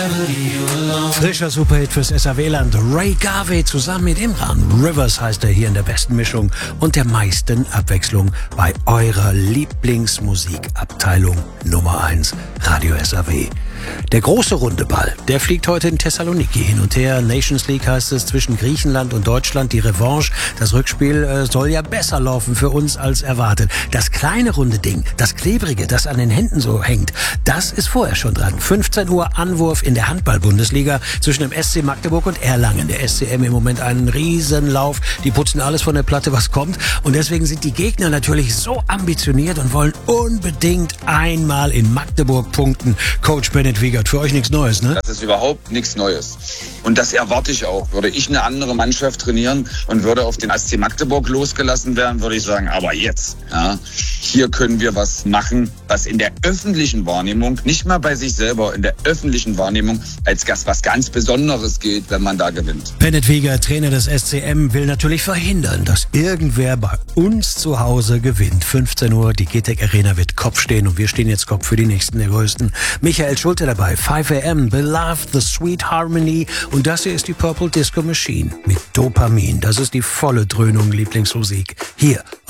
Frischer Superhit fürs SAW-Land. Ray Garvey zusammen mit Imran. Rivers heißt er hier in der besten Mischung und der meisten Abwechslung bei eurer Lieblingsmusikabteilung Nummer 1, Radio SAW. Der große runde Ball, der fliegt heute in Thessaloniki hin und her. Nations League heißt es zwischen Griechenland und Deutschland. Die Revanche, das Rückspiel soll ja besser laufen für uns als erwartet. Das kleine runde Ding, das klebrige, das an den Händen so hängt, das ist vorher schon dran. 15 Uhr Anwurf in der Handball-Bundesliga zwischen dem SC Magdeburg und Erlangen. Der SCM im Moment einen Riesenlauf. Die putzen alles von der Platte, was kommt. Und deswegen sind die Gegner natürlich so ambitioniert und wollen unbedingt einmal in Magdeburg punkten. Coach Bennett Wiegert, für euch nichts Neues, ne? Das ist überhaupt nichts Neues. Und das erwarte ich auch. Würde ich eine andere Mannschaft trainieren und würde auf den SC Magdeburg losgelassen werden, würde ich sagen, aber jetzt, ja, hier können wir was machen, was in der öffentlichen Wahrnehmung, nicht mal bei sich selber, in der öffentlichen Wahrnehmung als was ganz Besonderes gilt, wenn man da gewinnt. Bennett Wiegert, Trainer des SCM, will natürlich verhindern, dass irgendwer bei uns zu Hause gewinnt. 15 Uhr, die GTEC Arena wird Kopf stehen und wir stehen jetzt Kopf für die Nächsten der Größten. Michael Schulte dabei, 5 AM, Beloved, The Sweet Harmony und das hier ist die Purple Disco Machine mit Dopamin. Das ist die volle Dröhnung Lieblingsmusik hier